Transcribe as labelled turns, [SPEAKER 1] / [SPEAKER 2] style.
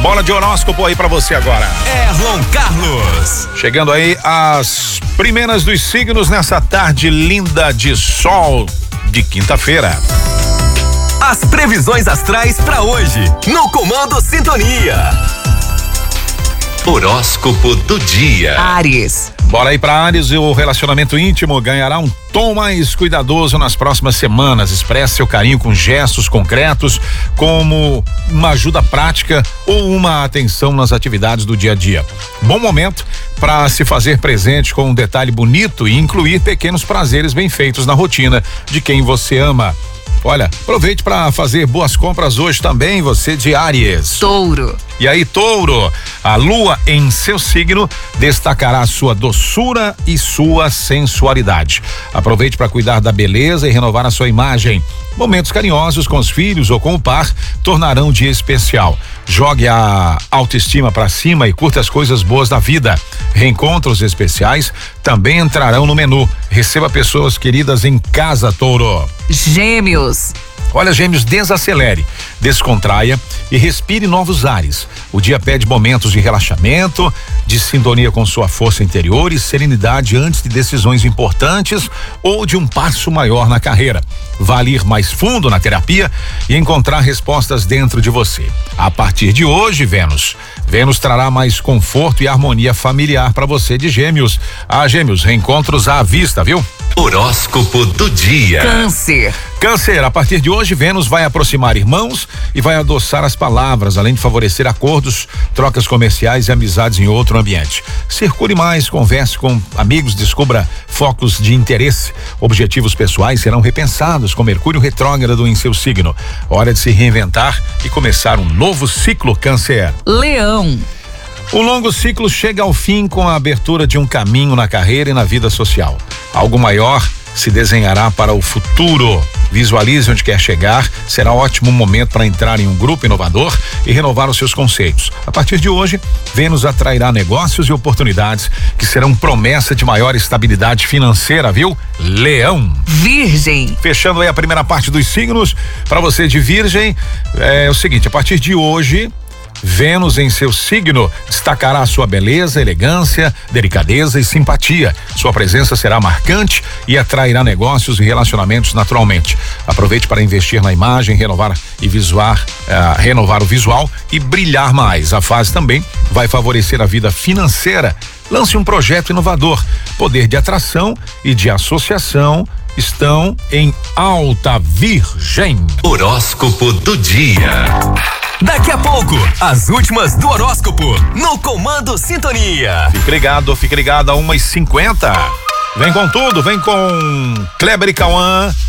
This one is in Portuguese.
[SPEAKER 1] Bola de horóscopo aí pra você agora.
[SPEAKER 2] Erlon Carlos.
[SPEAKER 1] Chegando aí as primeiras dos signos nessa tarde linda de sol de quinta-feira.
[SPEAKER 2] As previsões astrais pra hoje, no Comando Sintonia. Horóscopo do dia.
[SPEAKER 3] Áries.
[SPEAKER 1] Bora aí pra Áries, o relacionamento íntimo ganhará um tom mais cuidadoso nas próximas semanas. Expresse seu carinho com gestos concretos, como uma ajuda prática ou uma atenção nas atividades do dia a dia. Bom momento para se fazer presente com um detalhe bonito e incluir pequenos prazeres bem feitos na rotina de quem você ama. Olha, aproveite para fazer boas compras hoje também, você de Áries.
[SPEAKER 3] Touro.
[SPEAKER 1] E aí, Touro, a lua em seu signo destacará sua doçura e sua sensualidade. Aproveite para cuidar da beleza e renovar a sua imagem. Momentos carinhosos com os filhos ou com o par tornarão o dia especial. Jogue a autoestima para cima e curta as coisas boas da vida. Reencontros especiais também entrarão no menu. Receba pessoas queridas em casa, Touro.
[SPEAKER 3] Gêmeos.
[SPEAKER 1] Olha, Gêmeos, desacelere, descontraia e respire novos ares. O dia pede momentos de relaxamento, de sintonia com sua força interior e serenidade antes de decisões importantes ou de um passo maior na carreira. Vale ir mais fundo na terapia e encontrar respostas dentro de você. A partir de hoje, Vênus trará mais conforto e harmonia familiar para você de Gêmeos. Gêmeos, reencontros à vista, viu?
[SPEAKER 2] Horóscopo do dia.
[SPEAKER 1] Câncer, a partir de hoje, Vênus vai aproximar irmãos e vai adoçar as palavras, além de favorecer acordos, trocas comerciais e amizades em outro ambiente. Circule mais, converse com amigos, descubra focos de interesse. Objetivos pessoais serão repensados com Mercúrio retrógrado em seu signo. Hora de se reinventar e começar um novo ciclo, Câncer.
[SPEAKER 3] Leão.
[SPEAKER 1] O longo ciclo chega ao fim com a abertura de um caminho na carreira e na vida social. Algo maior se desenhará para o futuro. Visualize onde quer chegar. Será ótimo momento para entrar em um grupo inovador e renovar os seus conceitos. A partir de hoje, Vênus atrairá negócios e oportunidades que serão promessa de maior estabilidade financeira, viu? Leão.
[SPEAKER 3] Virgem.
[SPEAKER 1] Fechando aí a primeira parte dos signos, para você de Virgem, é o seguinte: a partir de hoje, Vênus em seu signo destacará sua beleza, elegância, delicadeza e simpatia. Sua presença será marcante e atrairá negócios e relacionamentos naturalmente. Aproveite para investir na imagem, renovar o visual e brilhar mais. A fase também vai favorecer a vida financeira. Lance um projeto inovador. Poder de atração e de associação estão em alta, Virgem.
[SPEAKER 2] Horóscopo do dia. Daqui a pouco, as últimas do horóscopo no Comando Sintonia.
[SPEAKER 1] Fique ligado, 1h50. Vem com tudo, vem com Kleber e Cauã